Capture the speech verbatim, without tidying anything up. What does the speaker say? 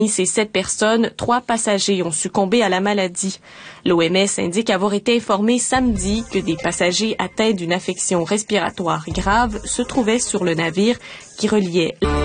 Ces sept personnes, trois passagers ont succombé à la maladie. L'O M S indique avoir été informé samedi que des passagers atteints d'une affection respiratoire grave se trouvaient sur le navire qui reliait